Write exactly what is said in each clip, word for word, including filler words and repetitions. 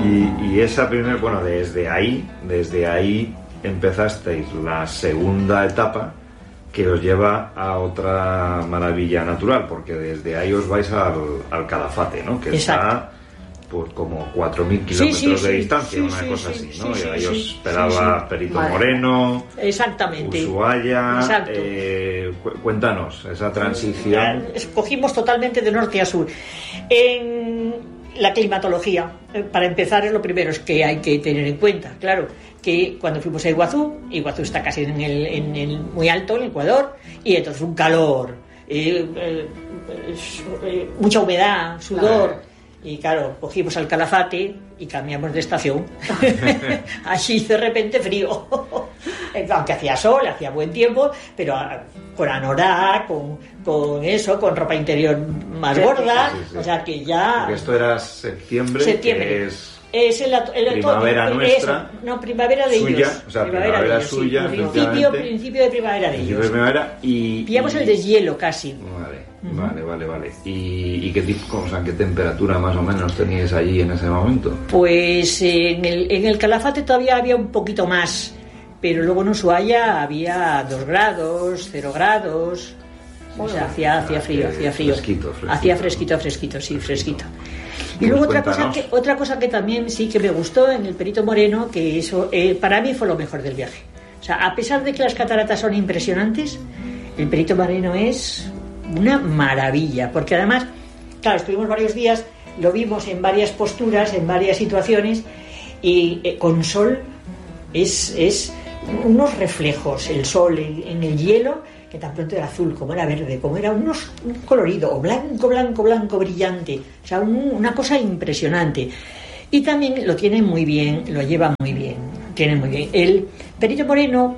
Y, y esa primera, bueno, desde ahí, desde ahí empezasteis la segunda etapa que os lleva a otra maravilla natural, porque desde ahí os vais al, al Calafate, ¿no? Que Exacto. está pues como cuatro mil kilómetros sí, sí, de distancia, sí, una sí, cosa sí, así, ¿no? Sí, y ahí sí, os esperaba sí, sí. Perito vale. Moreno, Exactamente. Ushuaia. Eh, cu- cuéntanos esa transición. Escogimos totalmente de norte a sur. En la climatología, para empezar, es lo primero es que hay que tener en cuenta, claro, que cuando fuimos a Iguazú, Iguazú está casi en el, en el muy alto, en el Ecuador, y entonces un calor, eh, eh, eh, mucha humedad, sudor. Y claro, cogimos al Calafate y cambiamos de estación. Así de repente frío. Aunque hacía sol, hacía buen tiempo, pero con anorak, con, con eso, con ropa interior más gorda. Sí, sí, sí. O sea que ya... Porque esto era septiembre, septiembre. Que es... Es el, el primavera otoño, nuestra, es, no, primavera de suya, ellos. O sea, primavera, primavera de ellos, suya, sí. principio, principio de primavera de ellos. De primavera y, Pillamos y... el deshielo casi. Vale, uh-huh. vale, vale, vale. ¿Y, y qué tipo, o sea, qué temperatura más o menos teníais allí en ese momento? Pues en el, en el Calafate todavía había un poquito más, pero luego en Ushuaia había dos grados, cero grados. O sea, hacía, hacía frío, hacía frío. Fresquito, fresquito. Hacía fresquito, fresquito, sí, fresquito. Y luego otra cosa, que, otra cosa que también sí que me gustó en el Perito Moreno, que eso eh, para mí fue lo mejor del viaje. O sea, a pesar de que las cataratas son impresionantes, el Perito Moreno es una maravilla, porque además, claro, estuvimos varios días, lo vimos en varias posturas, en varias situaciones, y eh, con sol es, es unos reflejos, el sol en, en el hielo, que tan pronto era azul, como era verde, como era unos, un colorido, o blanco, blanco, blanco, brillante, o sea, un, una cosa impresionante. Y también lo tiene muy bien, lo lleva muy bien, tiene muy bien. El Perito Moreno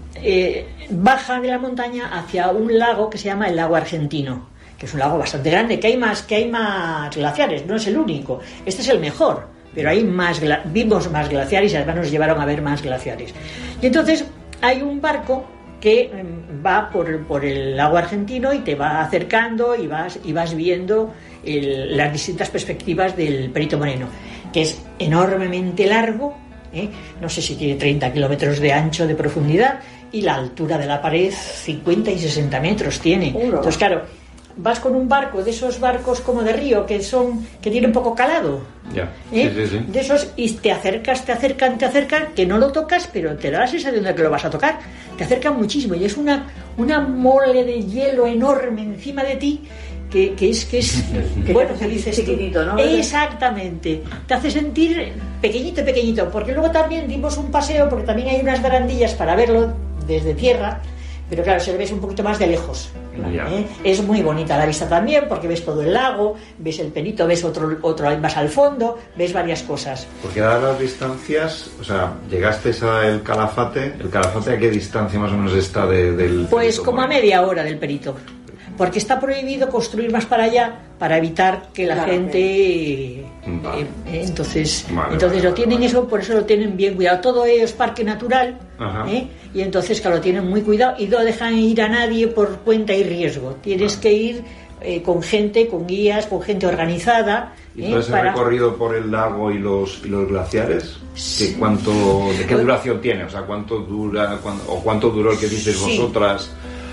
eh, baja de la montaña hacia un lago que se llama el lago Argentino, que es un lago bastante grande, que hay más, que hay más glaciares, no es el único, este es el mejor, pero hay más, vimos más glaciares y además nos llevaron a ver más glaciares. Y entonces hay un barco que va por, por el lago Argentino y te va acercando y vas, y vas viendo el, las distintas perspectivas del Perito Moreno, que es enormemente largo, ¿eh? No sé si tiene treinta kilómetros de ancho de profundidad, y la altura de la pared cincuenta y sesenta metros tiene. Entonces, claro, vas con un barco, de esos barcos como de río, que son que tiene un poco calado, ya. ¿eh? sí, sí, sí. De esos, y te acercas, te acercan, te acercan, que no lo tocas, pero te da la sensación de que lo vas a tocar, te acercan muchísimo, y es una, una mole de hielo enorme encima de ti, que, que es, que es que bueno, que dices chiquitito, ¿no? Exactamente, te hace sentir pequeñito, pequeñito, porque luego también dimos un paseo, porque también hay unas barandillas para verlo desde tierra, pero claro, se lo ves un poquito más de lejos. ¿eh? Es muy bonita la vista también, porque ves todo el lago, ves el Perito, ves otro, otro más al fondo, ves varias cosas. Porque dadas las distancias, o sea, llegaste al Calafate, ¿el Calafate a qué distancia más o menos está de, del Pues Perito como Moreno? A media hora del Perito, porque está prohibido construir más para allá para evitar que la claro, gente vale. eh, eh, entonces vale, entonces vale, lo tienen vale. Eso, por eso lo tienen bien cuidado. Todo es parque natural, ¿eh? Y entonces claro, lo tienen muy cuidado y no dejan ir a nadie por cuenta y riesgo. Tienes vale. que ir eh, con gente, con guías, con gente organizada. ¿Y todo ese para... recorrido por el lago y los, y los glaciares? Sí. ¿Qué, cuánto, ¿De qué duración tiene? O sea, ¿cuánto dura cuánto, o cuánto duró el que dices sí. vosotras?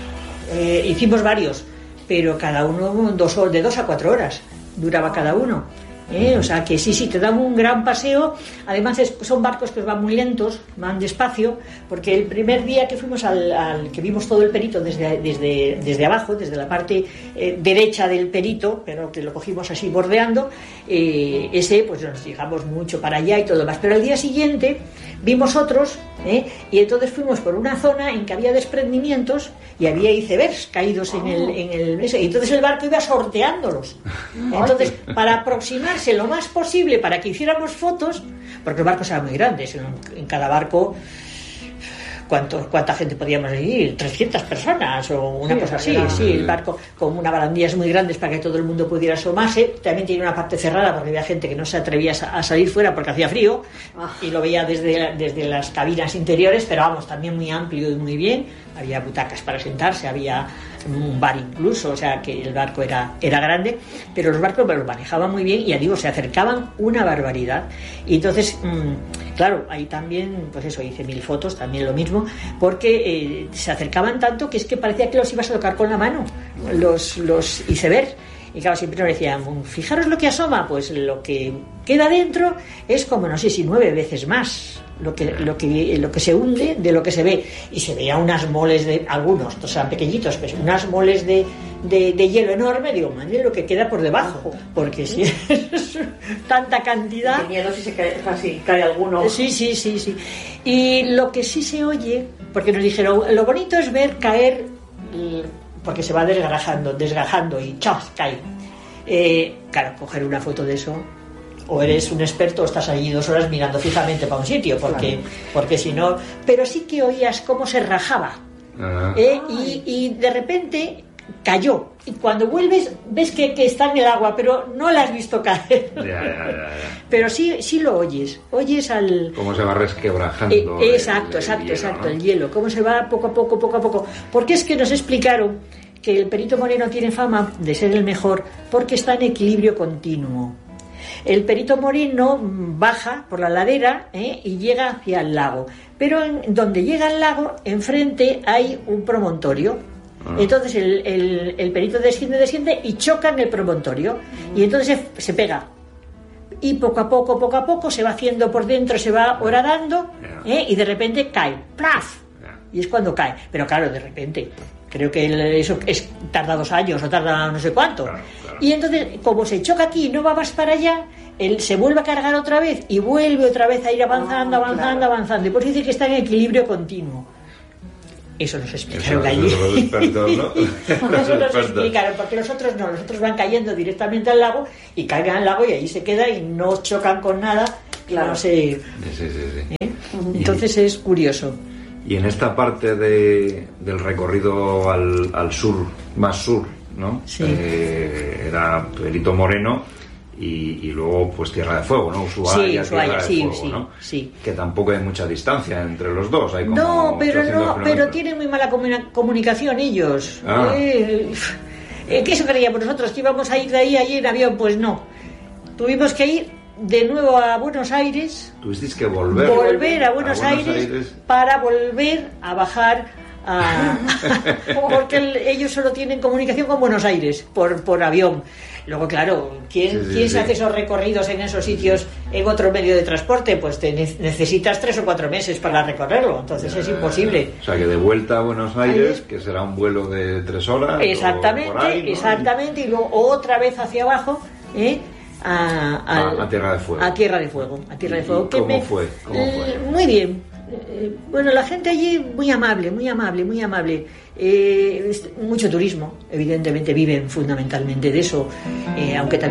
Eh, hicimos varios, pero cada uno dos, de dos a cuatro horas duraba cada uno. ¿Eh? O sea que sí, sí, te dan un gran paseo. Además es, son barcos que van muy lentos, van despacio, porque el primer día que fuimos al, al que vimos todo el Perito desde, desde, desde abajo, desde la parte eh, derecha del Perito, pero que lo cogimos así bordeando, eh, ese pues nos llegamos mucho para allá y todo lo demás, pero al día siguiente vimos otros, ¿eh? Y entonces fuimos por una zona en que había desprendimientos y había icebergs caídos en el, en el y entonces el barco iba sorteándolos. Entonces, para aproximarse lo más posible para que hiciéramos fotos, porque los barcos eran muy grandes, en, en cada barco ¿cuánto, cuánta gente podíamos ir? trescientas personas o una sí, cosa así, era, sí, el barco con unas barandillas muy grandes para que todo el mundo pudiera asomarse. También tiene una parte cerrada porque había gente que no se atrevía a salir fuera porque hacía frío y lo veía desde, desde las cabinas interiores, pero vamos, también muy amplio y muy bien. Había butacas para sentarse, había un bar incluso, o sea que el barco era, era grande, pero los barcos los manejaban muy bien y ya digo, se acercaban una barbaridad. Y entonces, mmm, claro, ahí también, pues eso, hice mil fotos, también lo mismo, porque eh, se acercaban tanto que es que parecía que los ibas a tocar con la mano, los, los iceberg. Y claro, siempre nos decían, fijaros lo que asoma, pues lo que queda dentro es como, no sé si nueve veces más lo que, lo que, lo que se hunde de lo que se ve. Y se veía unas moles de, algunos, estos eran pequeñitos, pues unas moles de, de, de hielo enorme. Digo, madre, lo que queda por debajo, porque si es tanta cantidad... Qué miedo si se cae, si cae alguno. Sí, sí, sí, sí. Y lo que sí se oye, porque nos dijeron, lo bonito es ver caer... porque se va desgajando, desgajando y ¡chas! Cae. Eh, claro, coger una foto de eso, o eres un experto o estás allí dos horas mirando fijamente para un sitio, porque, claro. porque si no... Pero sí que oías cómo se rajaba. Uh-huh. Eh, y, y de repente cayó. Y cuando vuelves ves que, que está en el agua, pero no la has visto caer. Ya, ya, ya, ya. Pero sí, sí lo oyes. Oyes al... Cómo se va resquebrajando. Eh, exacto, el, el exacto, hielo, exacto, ¿no? El hielo. Cómo se va poco a poco, poco a poco. Porque es que nos explicaron que el perito moreno tiene fama de ser el mejor porque está en equilibrio continuo. El perito moreno baja por la ladera ¿eh? y llega hacia el lago. Pero en donde llega al lago, enfrente hay un promontorio. Entonces el, el, el perito desciende, desciende y choca en el promontorio. Y entonces se, se pega. Y poco a poco, poco a poco se va haciendo por dentro, se va horadando ¿eh? y de repente cae. ¡Plaf! Y es cuando cae. Pero claro, de repente. Creo que eso es, tarda dos años o tarda no sé cuánto. Claro, claro. Y entonces, como se choca aquí y no va más para allá, él se vuelve a cargar otra vez y vuelve otra vez a ir avanzando, avanzando, claro. avanzando. Y por eso dice que está en equilibrio continuo. Eso nos explicaron allí. Eso los expertos, ¿no? Eso nos explicaron, porque los otros no, los otros van cayendo directamente al lago y caen al lago y ahí se queda y no chocan con nada. Claro. No sé. Sí, sí, sí. ¿Eh? Entonces es curioso. Y en esta parte de, del recorrido al, al sur, más sur, ¿no? Sí. Eh, era Perito Moreno y, y luego pues Tierra de Fuego, ¿no? Ushuaia, sí, Ushuaia, Tierra de sí, Fuego, sí, ¿no? Sí. Que tampoco hay mucha distancia entre los dos. Hay como no, pero no, pero tienen muy mala comuna- comunicación ellos. Ah. Eh, eh, ¿Qué eso creíamos nosotros? ¿Que íbamos a ir de ahí a allí en avión? Pues no. Tuvimos que ir de nuevo a Buenos Aires. Tuvisteis que volver. Volver a Buenos, a Buenos Aires, Aires para volver a bajar a... porque el, ellos solo tienen comunicación con Buenos Aires por, por avión. Luego, claro, ¿quién, sí, sí, ¿quién sí. se hace esos recorridos en esos sitios en otro medio de transporte? Pues te ne- necesitas tres o cuatro meses para recorrerlo, entonces ya, es imposible. O sea, que de vuelta a Buenos Aires, que será un vuelo de tres horas. Exactamente, por ahí, ¿no? exactamente, y luego otra vez hacia abajo, ¿eh? A, a, a, a Tierra de Fuego. A Tierra de Fuego. A Tierra de Fuego. ¿Cómo, me, fue? ¿Cómo fue? Muy bien. Eh, bueno, la gente allí muy amable, muy amable, muy amable. Eh, mucho turismo, evidentemente viven fundamentalmente de eso, eh, aunque también